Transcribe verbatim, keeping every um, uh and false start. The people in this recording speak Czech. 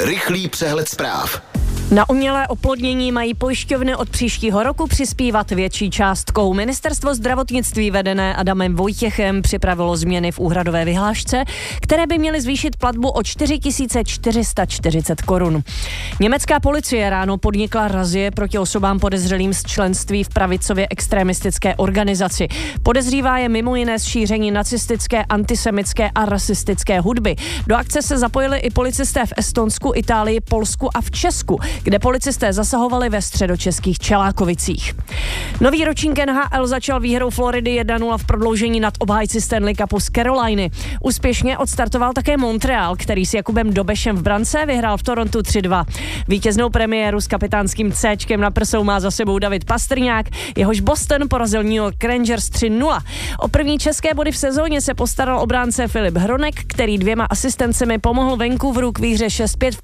Rychlý přehled zpráv. Na umělé oplodnění mají pojišťovny od příštího roku přispívat větší částkou. Ministerstvo zdravotnictví vedené Adamem Vojtěchem připravilo změny v úhradové vyhlášce, které by měly zvýšit platbu o čtyři tisíce čtyři sta čtyřicet korun. Německá policie ráno podnikla razie proti osobám podezřelým z členství v pravicově extremistické organizaci. Podezřívá je mimo jiné z šíření nacistické, antisemitské a rasistické hudby. Do akce se zapojili i policisté v Estonsku, Itálii, Polsku a v Česku, kde policisté zasahovali ve středočeských Čelákovicích. Nový ročník N H L začal výhrou Floridy jedna nula v prodloužení nad obhájci Stanley Cupu z Caroliny. Úspěšně odstartoval také Montreal, který s Jakubem Dobešem v brance vyhrál v Torontu tři dva. Vítěznou premiéru s kapitánským Cčkem na prsou má za sebou David Pastrňák, jehož Boston porazil New York Rangers tři nula. O první české body v sezóně se postaral obránce Filip Hronek, který dvěma asistencemi pomohl Vancouveru k výhře šest pět v